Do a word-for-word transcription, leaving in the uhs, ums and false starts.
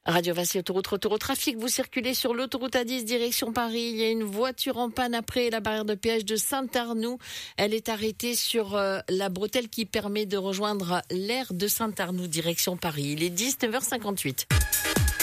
Radio Vassy, autoroute, retour au trafic. Vous circulez sur l'autoroute A dix, direction Paris. Il y a une voiture en panne après la barrière de péage de Saint-Arnoux. Elle est arrêtée sur euh, la bretelle qui permet de rejoindre l'aire de Saint-Arnoux, direction Paris. Il est dix-neuf heures cinquante-huit.